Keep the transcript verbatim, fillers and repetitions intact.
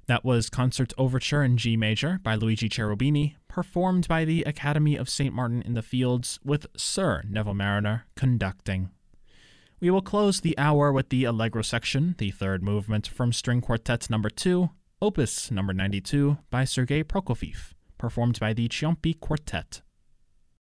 That was Concert Overture in G Major by Luigi Cherubini, performed by the Academy of Saint Martin in the Fields, with Sir Neville Marriner conducting. We will close the hour with the Allegro section, the third movement from String Quartet number two, Opus number ninety-two by Sergei Prokofiev, performed by the Ciompi Quartet.